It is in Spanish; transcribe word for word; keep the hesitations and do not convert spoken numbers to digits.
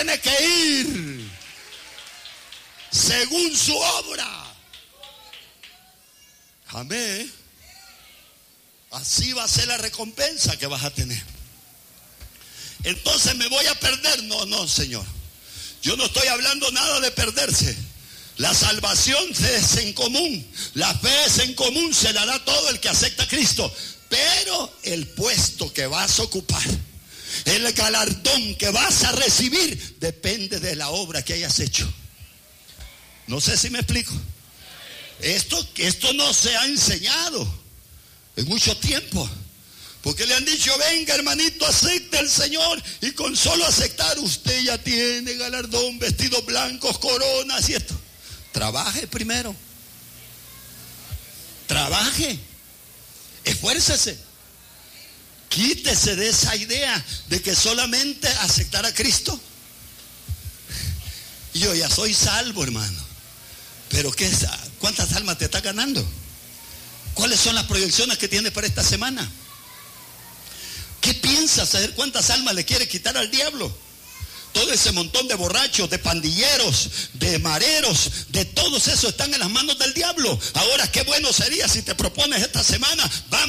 tiene que ir según su obra. Amén. Así va a ser la recompensa que vas a tener. Entonces me voy a perder. No, no, Señor. Yo no estoy hablando nada de perderse. La salvación es en común. La fe es en común. Se la da todo el que acepta a Cristo. Pero el puesto que vas a ocupar, el galardón que vas a recibir, depende de la obra que hayas hecho. No sé si me explico. Esto, esto no se ha enseñado en mucho tiempo, porque le han dicho: venga, hermanito, acepte al Señor, y con solo aceptar usted ya tiene galardón, vestidos blancos, coronas y esto. Trabaje primero, trabaje, esfuércese, quítese de esa idea de que solamente aceptar a Cristo. Yo ya soy salvo, hermano, pero ¿qué es? ¿Cuántas almas te estás ganando? ¿Cuáles son las proyecciones que tienes para esta semana? ¿Qué piensas? ¿Saber cuántas almas le quiere quitar al diablo? Todo ese montón de borrachos, de pandilleros, de mareros, de todos esos están en las manos del diablo. Ahora, qué bueno sería si te propones esta semana: vamos